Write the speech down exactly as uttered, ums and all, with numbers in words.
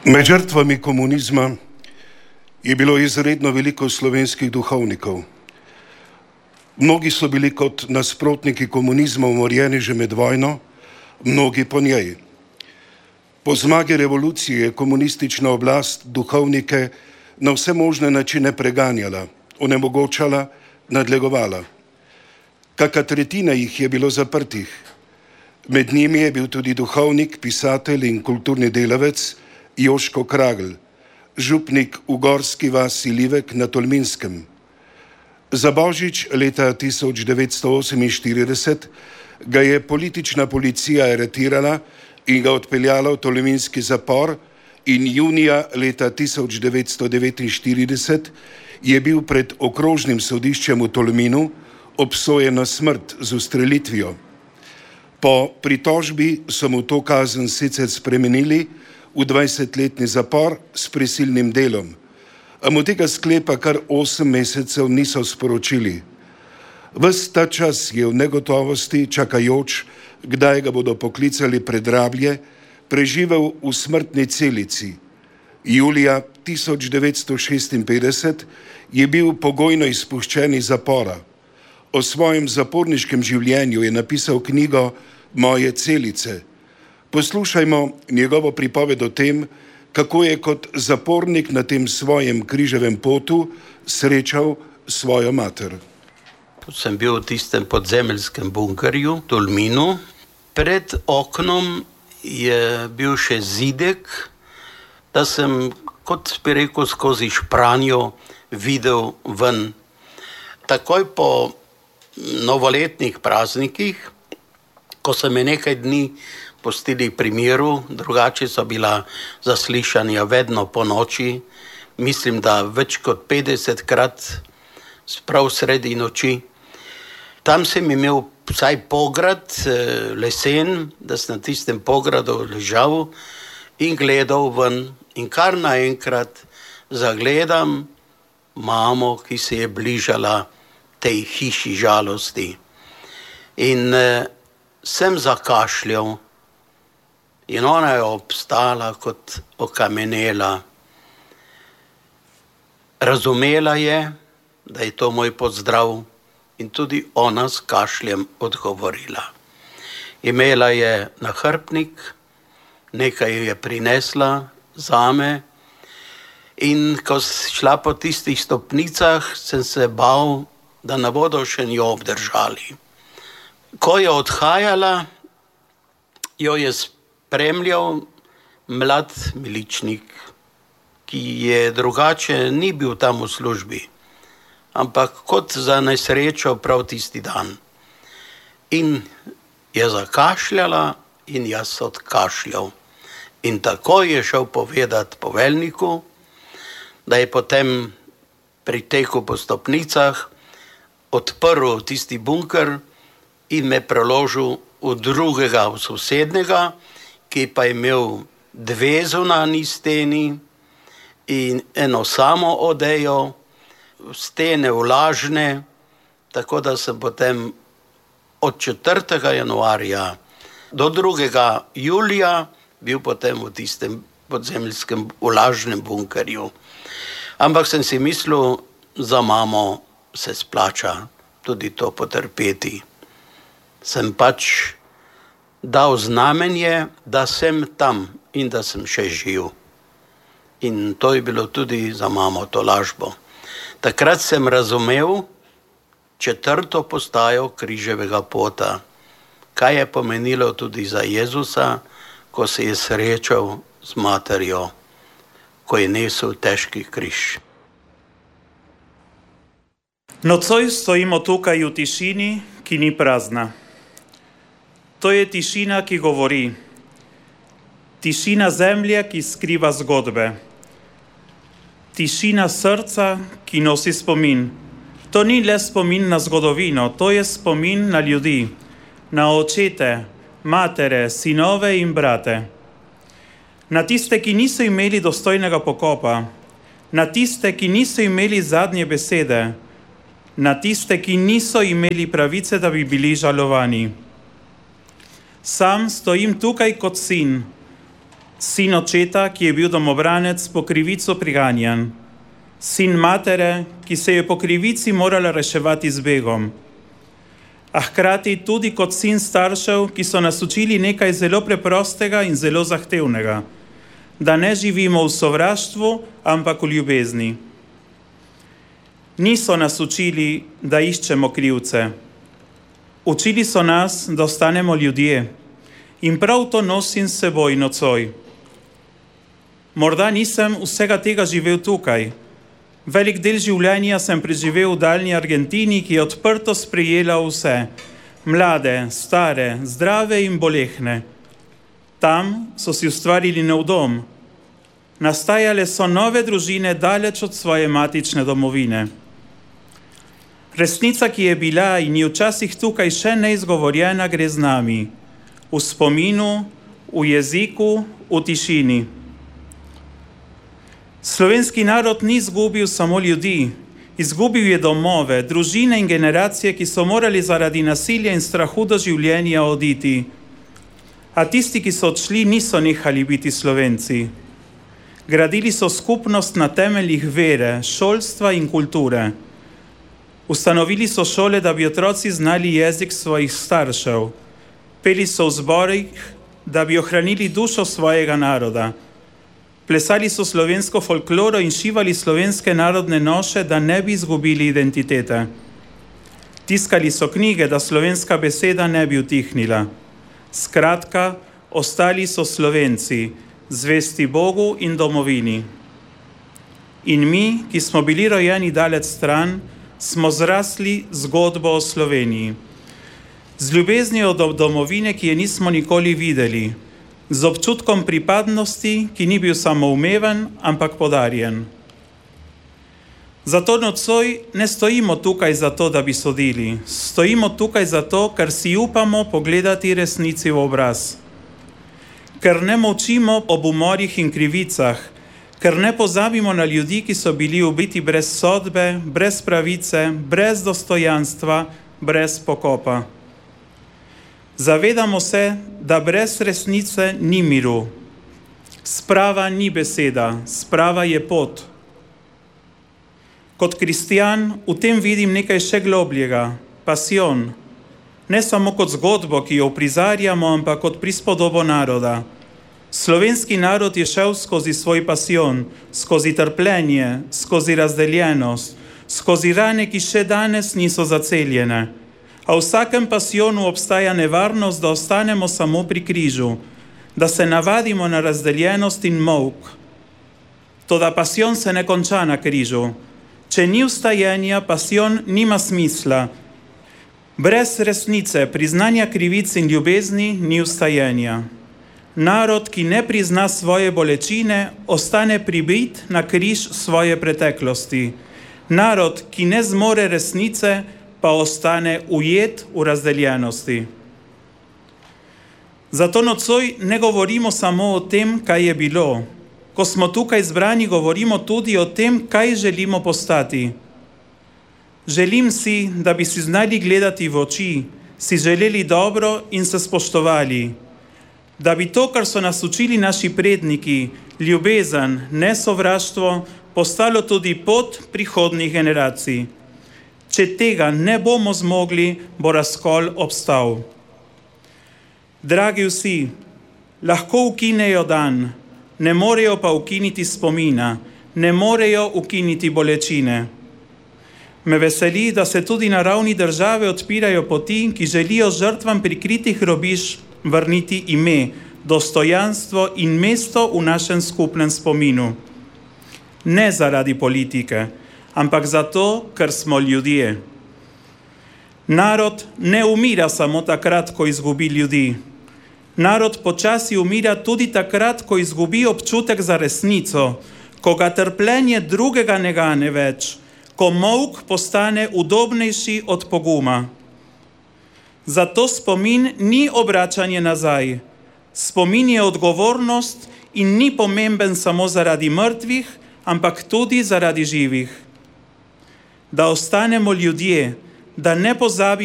Med žrtvami komunizma je bilo izredno veliko slovenskih duhovnikov. Mnogi so bili kot nasprotniki komunizma umorjeni že med vojno, mnogi po njej. Po zmagi revolucije je komunistična oblast duhovnike na vse možne načine preganjala, onemogočala, nadlegovala. Kaka tretjina jih je bilo zaprtih. Med njimi je bil tudi duhovnik, pisatelj in kulturni delavec Joško Kragl, župnik v gorski vasi Livek na Tolminskem. Za božič leta tisoč devetsto oseminštirideset ga je politična policija aretirala in ga odpeljala v tolminski zapor in junija leta tisoč devetsto devetinštirideset je bil pred okrožnim sodiščem v Tolminu obsojen na smrt z ustrelitvijo. Po pritožbi so mu to kazen sicer spremenili v dvajsetletni zapor s prisilnim delom, a mu tega sklepa kar osem mesecev niso sporočili. Ves ta čas je v negotovosti, čakajoč, kdaj ga bodo poklicali pred Rablje, preživel v smrtni celici. Julija tisoč devetsto šestinpetdeset je bil pogojno izpuščen iz zapora. O svojem zaporniškem življenju je napisal knjigo Moje celice. Poslušajmo njegovo pripoved o tem, kako je kot zapornik na tem svojem križevem potu srečal svojo mater. Sem bil v tistem podzemeljskem bunkerju, Tolminu. Pred oknom je bil še zidek, da sem, kot bi rekel, skozi špranjo videl ven. Takoj po novoletnih praznikih, ko so me nekaj dni pustili pri miru, drugače so bila zaslišanja vedno po noči, mislim, da več kot petdesetkrat, prav sredi noči. Tam sem imel vsaj pograd, lesen, da sem na tistem pogradu ležal in gledal ven in kar naenkrat zagledam mamo, ki se je bližala tej hiši žalosti. In eh, sem zakašljal in ona je obstala kot okamenela. Razumela je, da je to moj pozdrav in tudi ona s kašljem odgovorila. Imela je nahrbtnik, nekaj je prinesla zame in ko šla po tistih stopnicah, sem se bal, da ne bodo še njo obdržali. Ko je odhajala, jo je spremljal mlad miličnik, ki je drugače ni bil tam v službi, ampak kot za nesrečo prav tisti dan. In je zakašljala in jaz odkašljal. In tako je šel povedati poveljniku, da je potem pritekel po stopnicah, odprl tisti bunker in me preložil v drugega, v sosednega, ki pa je imel dve zunanji steni in eno samo odejo, stene vlažne, tako da sem potem od četrtega januarja do drugega julija bil potem v tistem podzemeljskem vlažnem bunkerju. Ampak sem si mislil, za mamo se splača tudi to potrpeti. Sem pač dal znamenje, da sem tam in da sem še živ. In to je bilo tudi za mamo tolažbo. Takrat sem razumel četrto postajo križevega pota, kaj je pomenilo tudi za Jezusa, ko se je srečal z materjo, ko je nesel težki križ. Nocoj stojimo tukaj v tišini, ki ni prazna. To je tišina, ki govori. Tišina zemlje, ki skriva zgodbe. Tišina srca, ki nosi spomin. To ni le spomin na zgodovino, to je spomin na ljudi, na očete, matere, sinove in brate. Na tiste, ki niso imeli dostojnega pokopa, na tiste, ki niso imeli zadnje besede, na tiste, ki niso imeli pravice, da bi bili žalovani. Sam stojim tukaj kot sin, Sin očeta, ki je bil domobranec, po krivico priganjan. Sin matere, ki se je po krivici morala reševati z begom. A hkrati tudi kot sin staršev, ki so nas učili nekaj zelo preprostega in zelo zahtevnega. Da ne živimo v sovraštvu, ampak v ljubezni. Niso nas učili, da iščemo krivce. Učili so nas, da ostanemo ljudje. In prav to nosim s seboj nocoj. Morda nisem vsega tega živel tukaj. Velik del življenja sem preživel v daljni Argentini, ki je odprto sprejela vse. Mlade, stare, zdrave in bolehne. Tam so si ustvarili nov dom. Nastajale so nove družine daleč od svoje matične domovine. Resnica, ki je bila in je včasih tukaj še neizgovorjena, gre z nami. V spominu, v jeziku, v tišini. Slovenski narod ni izgubil samo ljudi, izgubil je domove, družine in generacije, ki so morali zaradi nasilja in strahu do življenja oditi. A tisti, ki so odšli, niso nehali biti Slovenci. Gradili so skupnost na temeljih vere, šolstva in kulture. Ustanovili so šole, da bi otroci znali jezik svojih staršev. Peli so v zborih, da bi ohranili dušo svojega naroda. Plesali so slovensko folkloro in šivali slovenske narodne noše, da ne bi izgubili identitete. Tiskali so knjige, da slovenska beseda ne bi utihnila. Skratka, ostali so Slovenci, zvesti Bogu in domovini. In mi, ki smo bili rojeni daleč stran, smo zrasli zgodbo o Sloveniji. Z ljubeznijo do domovine, ki je nismo nikoli videli. Z občutkom pripadnosti, ki ni bil samoumeven, ampak podarjen. Zato nocoj ne stojimo tukaj zato, da bi sodili. Stojimo tukaj zato, ker si upamo pogledati resnici v obraz. Ker ne molčimo ob umorih in krivicah, ker ne pozabimo na ljudi, ki so bili ubiti brez sodbe, brez pravice, brez dostojanstva, brez pokopa. Zavedamo se, da brez resnice ni miru. Sprava ni beseda, sprava je pot. Kot kristjan v tem vidim nekaj še globljega, pasijon. Ne samo kot zgodbo, ki jo uprizarjamo, ampak kot prispodobo naroda. Slovenski narod je šel skozi svoj pasijon, skozi trpljenje, skozi razdeljenost, skozi rane, ki še danes niso zaceljene. A v vsakem pasijonu obstaja nevarnost, da ostanemo samo pri križu, da se navadimo na razdeljenost in molk. Toda pasijon se ne konča na križu. Če ni vstajenja, pasijon nima smisla. Brez resnice, priznanja krivic in ljubezni ni vstajenja. Narod, ki ne prizna svoje bolečine, ostane pribit na križ svoje preteklosti. Narod, ki ne zmore resnice, pa ostane ujet v razdeljenosti. Zato nocoj ne govorimo samo o tem, kaj je bilo. Ko smo tukaj zbrani, govorimo tudi o tem, kaj želimo postati. Želim si, da bi si znali gledati v oči, si želeli dobro in se spoštovali. Da bi to, kar so nas učili naši predniki, ljubezen, ne sovraštvo, postalo tudi pot prihodnjih generacij. Če tega ne bomo zmogli, bo razkol obstal. Dragi vsi, lahko ukinejo dan, ne morejo pa ukiniti spomina, ne morejo ukiniti bolečine. Me veseli, da se tudi na ravni države odpirajo poti, ki želijo žrtvam prikritih grobišč vrniti ime, dostojanstvo in mesto v našem skupnem spominu. Ne zaradi politike, ampak zato, ker smo ljudje. Narod ne umira samo takrat, ko izgubi ljudi. Narod počasi umira tudi takrat, ko izgubi občutek za resnico, ko ga trpljenje drugega ne gane več, ko molk postane udobnejši od poguma. Zato spomin ni obračanje nazaj. Spomin je odgovornost in ni pomemben samo zaradi mrtvih, ampak tudi zaradi živih. Da ostanemo ljudje, da ne pozabimo